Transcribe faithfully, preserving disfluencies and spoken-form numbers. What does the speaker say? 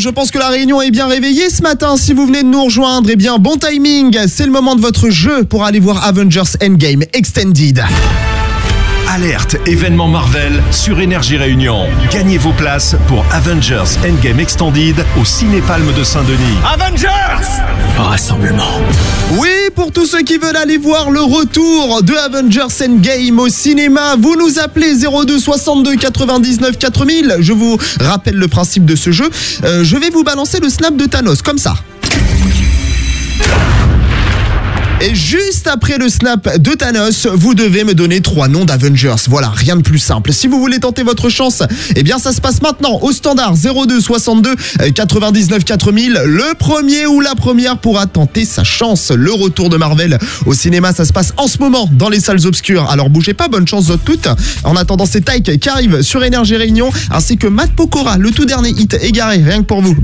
je pense que la réunion est bien réveillée ce matin. Si vous venez de nous rejoindre, eh bien, bon timing. C'est le moment de votre jeu pour aller voir Avengers Endgame Extended. Alerte, événement Marvel sur Énergie Réunion. Gagnez vos places pour Avengers Endgame Extended au Ciné-Palme de Saint-Denis. Avengers! Rassemblement. Oui, pour tous ceux qui veulent aller voir le retour de Avengers Endgame au cinéma, vous nous appelez zéro deux soixante-deux quatre-vingt-dix-neuf quatre mille. Je vous rappelle le principe de ce jeu. Euh, je vais vous balancer le snap de Thanos, comme ça. Et juste après le snap de Thanos, vous devez me donner trois noms d'Avengers. Voilà, rien de plus simple. Si vous voulez tenter votre chance, eh bien ça se passe maintenant au standard zéro deux soixante-deux quatre-vingt-dix-neuf quatre mille. Le premier ou la première pourra tenter sa chance. Le retour de Marvel au cinéma, ça se passe en ce moment dans les salles obscures. Alors bougez pas, bonne chance à toutes. En attendant, c'est Taïk qui arrive sur Énergie Réunion, ainsi que Matt Pokora, le tout dernier hit égaré, rien que pour vous.